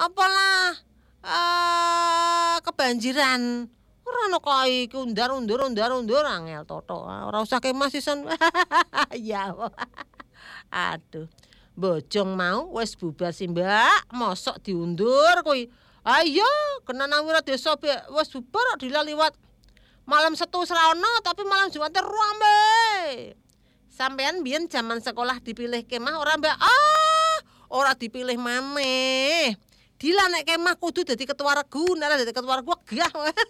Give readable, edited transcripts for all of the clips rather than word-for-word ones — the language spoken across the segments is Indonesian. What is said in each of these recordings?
Apalah kebanjiran. Ora ono kok iki undar-undur angel toto. Ora usah kemah sisan. Ya. Aduh. Bojong mau wis bubar sih, Mbak. Mosok diundur kuwi. Ayo, kena nang Wiradesa wis bubar dilaliwat. Malam Setu Srawana tapi malam Jumat rame. Sampean biyen zaman sekolah dipilih kemah ora, Mbak? Ora dipilih maneh. Dila nek kemah kudu dadi ketua regu, nek dadi ketua regu wegah.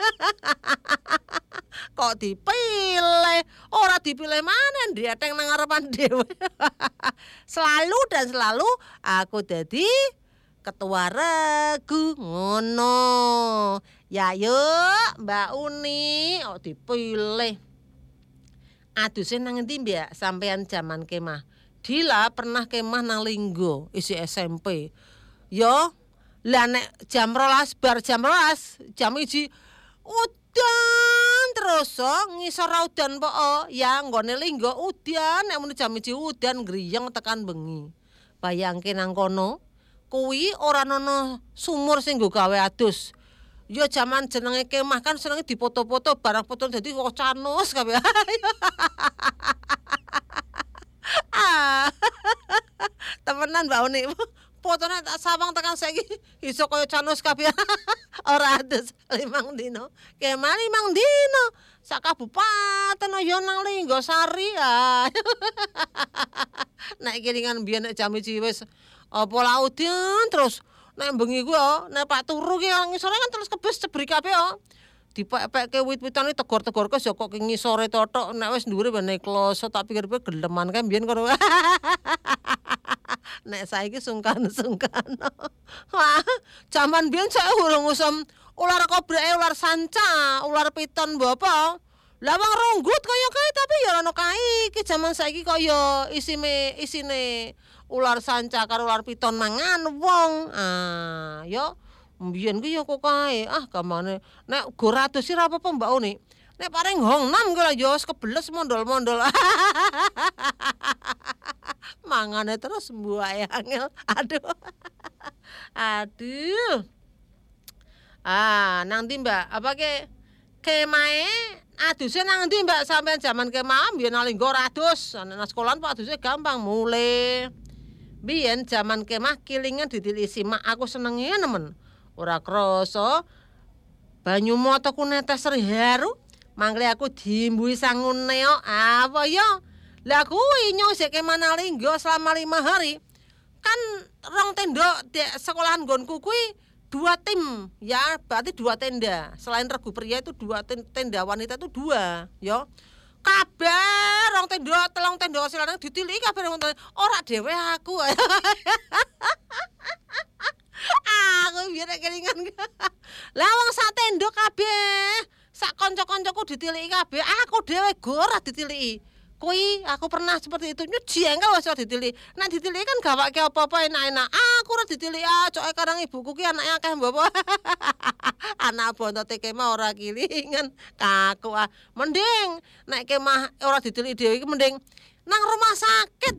Kok dipilih? Ora dipilih maneh, ndreteng nang ngarepan dhewe. Selalu aku dadi ketua regu ngono. Ya yuk Mbak Uni, kok dipilih. Aduse nang endi, Mbak? Sampean zaman kemah. Dila pernah kemah nang Linggo, isi SMP. Yo, lah nek jam 12 bar jam 12, jam 1 udan terus ngisor udan po. Ya nggone Linggo udan, nek muni jam 1 udan griyeng tekan bengi. Bayangke nang kono, kuwi ora ana sumur sing nggo gawe adus. Ya jaman jenenge kemah kan senenge dipoto-foto barang foto dadi kok canus kabeh. Temenan Mbak Uni. Fotone tak sawang tekan saiki iso kaya canus kabeh. Ora adus 5 dino. Kemah 5 dino. Sak kabupaten ya nang Linggosari. Nek kelingan biyen nek jam 1 wis apa laudan terus nek bengi kuwi nek Pak turu ki ngisore kan terus kebes cebri kabeh dipek-pekke wit-witane tegor-tegor ke kok ngisore totok nek wis dhuwure ben kloso tak pikir-pikir geleman kae mbiyen kono. Nek saiki sungkan-sungkan. Wah, jaman biyen saya urung usum ular kobrake ular sanca, ular piton mbok apa. Lah wong ronggut kaya kae tapi ya ono kae iki jaman saiki kaya isine ular sanca karo ular piton mangan wong. Ya mbiyen ku ya kok kae. Gamane nek go rados ora apa-apa Mbak Uni. Nek paring hongnam ku lah ya wis kebeles mondol-mondol. Mangane terus mbuake angel. Aduh. Nang ndi Mbak? Apa kemahe aduse nang ndi Mbak sampean jaman kemah mbiyen nang Linggo adus. Nang sekolahan Pak aduse gampang mule. Biyen jaman kemah kilingan ditilik simak aku senenge nemen. Ora krasa banyu motoku netes haru. Mangke aku dimbui sangune apa ya? Lah kuwi nyosek kemah nang Linggo selama 5 hari. Kan rong tenda di sekolahan nggonku kuwi 2 tim ya, berarti 2 tenda. Selain regu pria itu 2 tenda wanita itu 2 ya. Kabeh rong tenda, 3 tenda silanang ditiliki kabeh ora dhewe aku. Aku biyen kelingan. Lah wong sak tenda kabeh, sak kanca-kancaku ditiliki kabeh, aku dhewe ora ditiliki. Kuwi aku pernah seperti itu nyuji engkel wis ditiliki. Nek ditiliki kan gawake apa-apa enak-enak. Aku ora ditiliki coke karang ibuku ki anake akeh mbok. Anak bontote kemah ora kilingan kaku. Mending nek kemah ora ditiliki dhewe iki mending nang rumah sakit.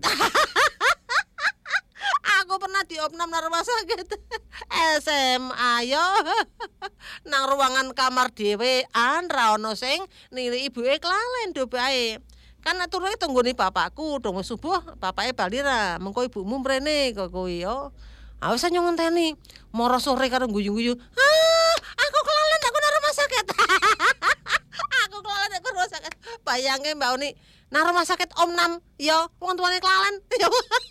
Aku pernah diopnam nang rumah sakit SMA yo. Nang ruangan kamar dhewean ra ono sing niliki ibuke kelalen do bae. Kan aturane tunggone bapakku, dong subuh bapake bali ra, mengko ibumu mrene kok kuwi yo. Wis ayo ngenteni, mara sore karo guyu-guyu. Aku kelalen aku nang rumah sakit. Aku kelalen aku rumah sakit. Bayangke Mbak Uni, nang rumah sakit Om Nam, yo wong tuane kelalen. Yo.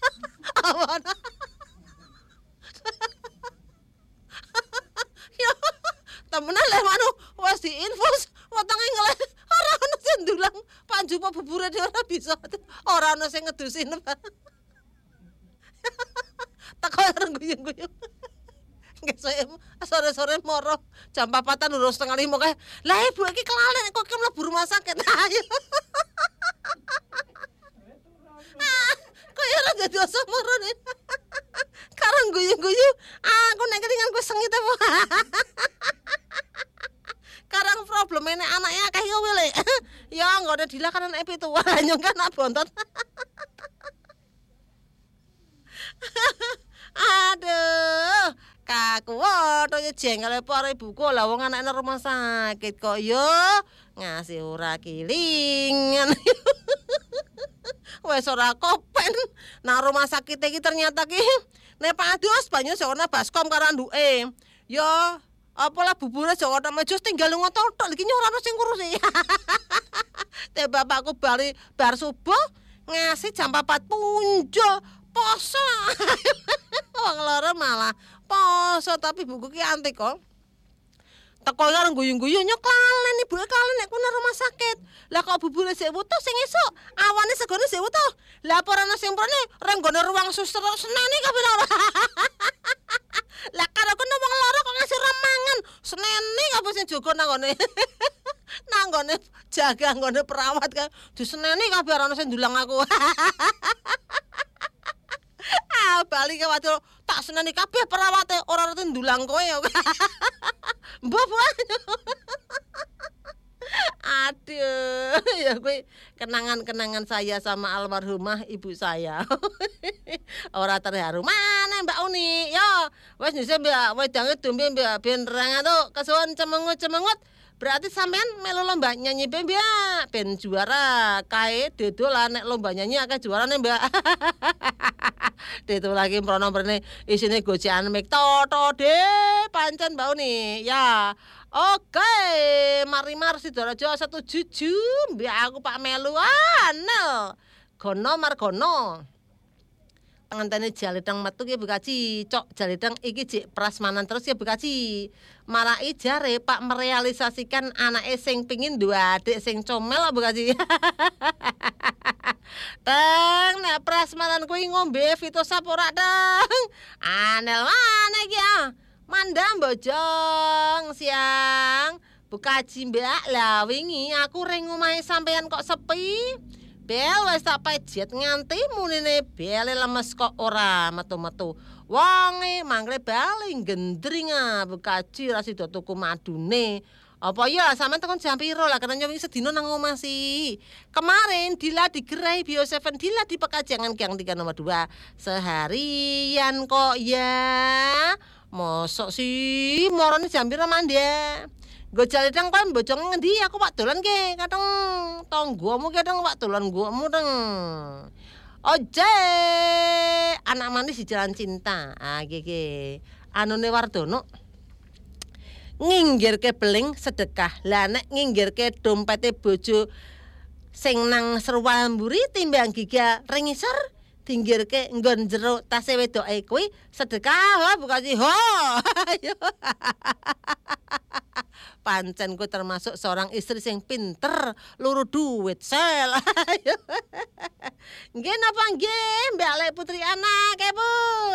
Yo. Temenan lek manu wis diinfus wetenge ngeleh ora ono sing ndulang panju apa bubure ora bisa. Ora ono sing ngedusin. Teko guyu-guyu. Ngesuk sore-sore moro jam 4-an urus setengah 5 kae. Lah ibu iki kelalen kok mlebu rumah sakit. Ayo. Kok ora dadi moro ne. Karang guyu-guyu. Aku nek kelingan ku sengit apa. Karang probleme nek anake akeh kowe le. Ya nggone Dila kan anak pitu. Nyong kan anak bontot. Aduh, Kaku waduh ya jengkel para ibuku lah wong anaknya rumah sakit kok yo ngasih ora kilingan. Wes ora kopen nang rumah sakit iki ternyata ki nek padus banyu sewana baskom karo anduke. Yo apalah bubure sewana mejus tinggal ngotot iki nyurano sing ngurusi. Teh bapakku bar subuh ngasih jam 4 punjul poso. Wong loro malah poso tapi buku ki antik kok. Teko karo guyu-guyu nyoklalen ibuke kalen nek kuna rumah sakit. Lah kok bubure sik wutuh sing esuk awane segone sik wutuh. Lah apa ana sing prene renggone ruang suster senene kabeh ora. Lah karo kono wong loro kok ngasih remangan senene kabeh sing jaga nanggone. Nanggone jaga nggone perawat kan diseneni kabeh ana sing ndulang aku. Bali ke waduh tak seneni kabeh perawate ora ngerti ndulang kowe ya. Mbah. Aduh, ya kuwi kenangan-kenangan saya sama almarhumah ibu saya. Ora terharu. Mana Mbak Uni? Yo, wis nyise Mbak wedange dumbe Mbak ben rangatuk kesuwun cemengut-cemengut. Berarti sampean melu lomba nyanyi Mbak, ben juara. Kae dodolan nek lomba nyanyi akeh juarane Mbak. Itu lagi mrono-mrene isine gojekan mik toto de pancen Mbak Uni. Ya. Oke, mari Sidoarjo setuju Mbak aku Pak melu anel. Gono margono. Pengantene Jalidang metu ki Bekaji, cok Jalidang iki jek prasmanan terus ya Bekaji. Marai jare Pak merealisasikan anake sing pengin dua adik sing comel Bekaji. Teng nek prasmanan kuwi ngombe Vitosap ora teng. Anel mana iki ya? Mandang bojong siang. Bekaji Mbak lah wingi aku ring omahe sampean kok sepi. Bel wis tak pejet nganti munine bele lemes kok ora metu-metu. Wonge mangkle bali gendring Bekaji ra sida tuku madune. Apa ya sampean tekan jam piro lah karena wingi sedina nang omah sih. Kemarin Dila digerai Bio7 Dila di Pekajangan Gang 3 nomor 2. Seharian kok ya. Mosok sih morone jam piro Manda? Nggo Jalidang kon bojong ngendi aku Pak dolan ke kadang tanggomu kadang Pak dolan nggomu teng. Oje anak manis di jalan cinta. Ah iki anune Wardono. Nginggirke beling sedekah. Lah nek nginggirke dompete bojo sing nang Serwal Mburi timbang giga ring isor tinggirke nggon jero tase wedoke kuwi sedekah Bekaji ho. Pancen ku termasuk seorang istri sing pinter luru duit sel. Nggih napa nggih Mbak Lek Putri anak Bu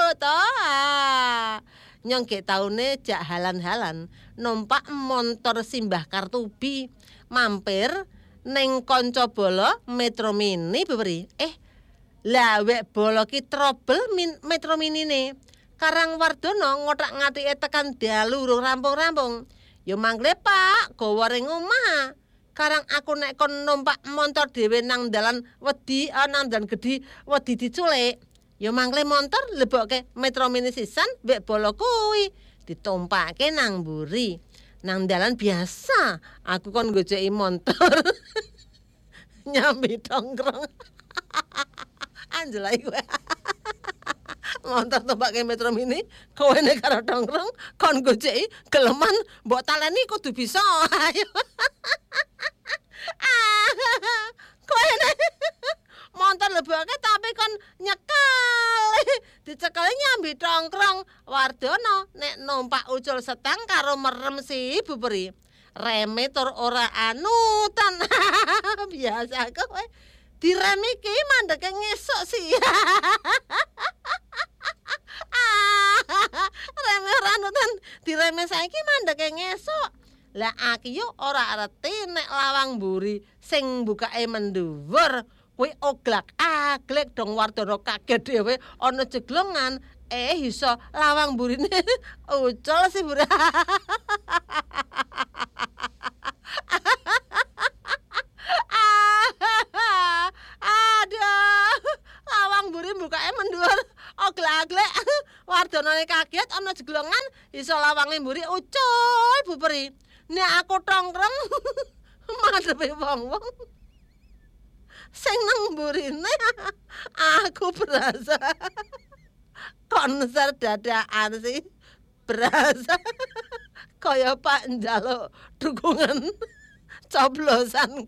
toh. Nyong ge taune jak halan-halan numpak montor Simbah Kartubi mampir ning Kanca Bala Metro Mini beberi. Lah wek bolo ki trouble Metro Minine. Karang Wardono ngotak-ngatike tekan dalu urung rampung-rampung. Ya manggle Pak, gawa ring omah. Karang aku nek kon numpak montor dhewe nang dalan wedi nang dalan gedhi wedi diculik. Ya manggle montor lebokke Metro Mini sisan wek bolo kuwi ditumpake nang mburi. Nang dalan biasa aku kon gojeki montor. Nyambi tongkrong. Anjelai gue. Montor tumpake Metro Mini, kowe nek karo tongkrong kon gojeki geleman mbok taleni kudu bisa. Ayo. Kowe nek montor leboke tapi kon nyekel. Dicekeli nyambi tongkrong. Wardono nek numpak ucul setang karo merem si buberi. Reme tur ora anutan. Biasa kowe direm iki mandeke ngesuk sih. Reme ora anutan direme saiki mandeke ngesuk. Lah aki yo ora arti nek lawang mburi sing bukake mendhuwur kuwi oglak-aglek dong Wardono kaget dhewe ana jeglongan iso lawang mburine ucul sih bura. Aduh, lawang mburi bukake mendhuwur oglak-aglek Wardono kaget ana jeglongan kan iso lawange mburi ucul buperi. Nek aku tongkrong madhepe wong-wong sing nang mburine aku berasa konser dadakan sih. Berasa kaya Pak njaluk dukungan coblosan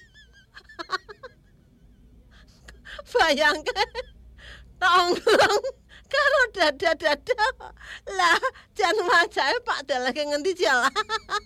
bayangke tongkrong karo dada-dada lah jan wajahe Pak Daleke ngendi jalan